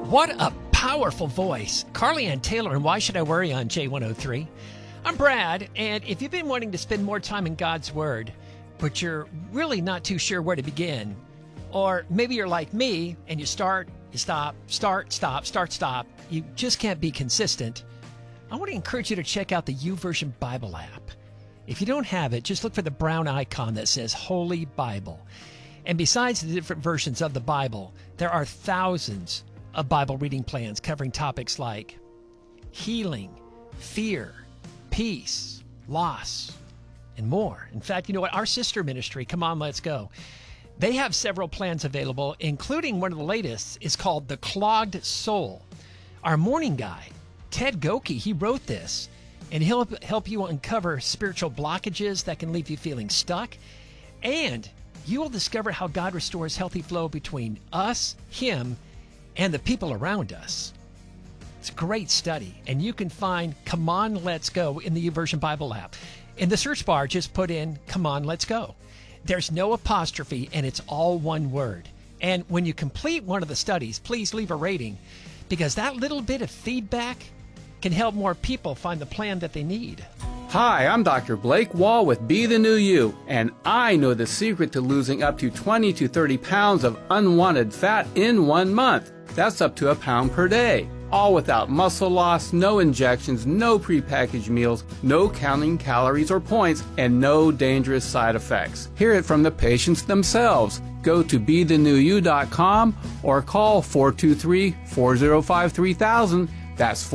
What a powerful voice. Carly Ann Taylor and Why Should I Worry on J103. I'm Brad, and if you've been wanting to spend more time in God's Word, but you're really not too sure where to begin, or maybe you're like me and you start, you stop, stop, you just can't be consistent, I want to encourage you to check out the YouVersion Bible app. If you don't have it, just look for the brown icon that says Holy Bible. And besides the different versions of the Bible, there are thousands of Bible reading plans covering topics like healing, fear, peace, loss, and more. In fact, you know what? Our sister ministry, Come On, Let's Go, they have several plans available, including one of the latest is called The Clogged Soul. Our morning guide, Ted Goki, he wrote this, and he'll help you uncover spiritual blockages that can leave you feeling stuck, and you will discover how God restores healthy flow between us, Him, and the people around us. It's a great study, and you can find Come On, Let's Go in the YouVersion Bible app. In the search bar, just put in Come On, Let's Go. There's no apostrophe, and it's all one word. And when you complete one of the studies, please leave a rating, because that little bit of feedback can help more people find the plan that they need. Hi, I'm Dr. Blake Wall with Be the New You, and I know the secret to losing up to 20 to 30 pounds of unwanted fat in 1 month. That's up to a pound per day. All without muscle loss, no injections, no prepackaged meals, no counting calories or points, and no dangerous side effects. Hear it from the patients themselves. Go to BeTheNewYou.com or call 423-405-3000. That's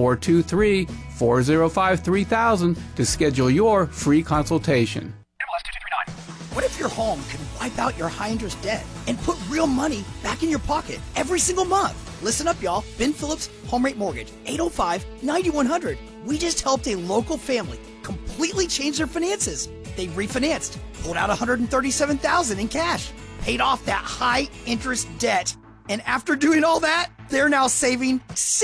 423-405-3000 to schedule your free consultation. What if your home could wipe out your high-interest debt and put real money back in your pocket every single month? Listen up, y'all. Ben Phillips, Home Rate Mortgage, 805-9100. We just helped a local family completely change their finances. They refinanced, pulled out $137,000 in cash, paid off that high-interest debt, and after doing all that, they're now saving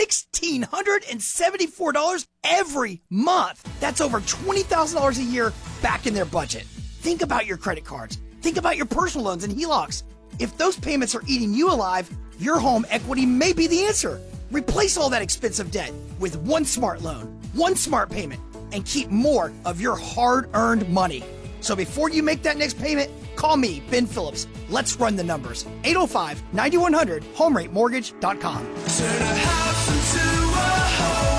$1,674 every month. That's over $20,000 a year back in their budget. Think about your credit cards. Think about your personal loans and HELOCs. If those payments are eating you alive, your home equity may be the answer. Replace all that expensive debt with one smart loan, one smart payment, and keep more of your hard-earned money. So before you make that next payment, call me, Ben Phillips. Let's run the numbers. 805-9100, HomeRateMortgage.com. Turn a house into a home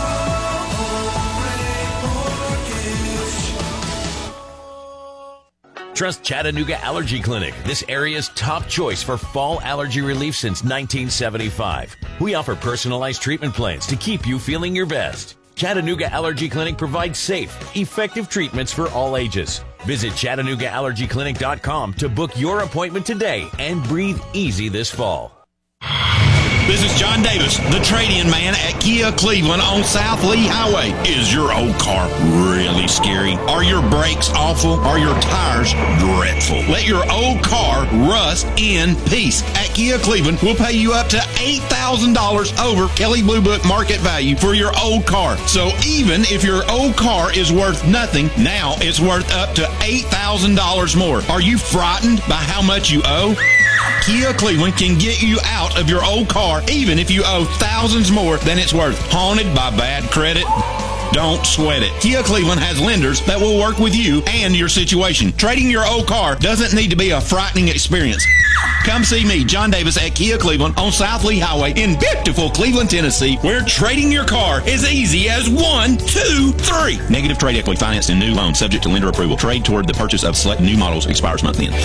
mortgage. Trust Chattanooga Allergy Clinic, this area's top choice for fall allergy relief since 1975. We offer personalized treatment plans to keep you feeling your best. Chattanooga Allergy Clinic provides safe, effective treatments for all ages. Visit ChattanoogaAllergyClinic.com to book your appointment today and breathe easy this fall. This is John Davis, the trade-in man at Kia Cleveland on South Lee Highway. Is your old car really scary? Are your brakes awful? Are your tires dreadful? Let your old car rust in peace. At Kia Cleveland, we'll pay you up to $8,000 over Kelley Blue Book market value for your old car. So even if your old car is worth nothing, now it's worth up to $8,000 more. Are you frightened by how much you owe? Kia Cleveland can get you out of your old car even if you owe thousands more than it's worth. Haunted by bad credit? Don't sweat it. Kia Cleveland has lenders that will work with you and your situation. Trading your old car doesn't need to be a frightening experience. Come see me, John Davis, at Kia Cleveland on South Lee Highway in beautiful Cleveland, Tennessee, where trading your car is easy as 1, 2, 3. Negative trade equity financed in new loan subject to lender approval. Trade toward the purchase of select new models expires month end.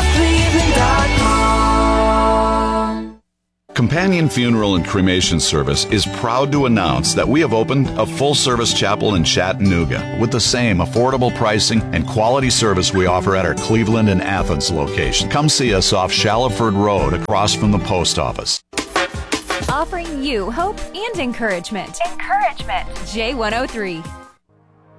KiaofCleveland.com. Companion Funeral and Cremation Service is proud to announce that we have opened a full-service chapel in Chattanooga with the same affordable pricing and quality service we offer at our Cleveland and Athens location. Come see us off Shallowford Road across from the post office. Offering you hope and encouragement. J103.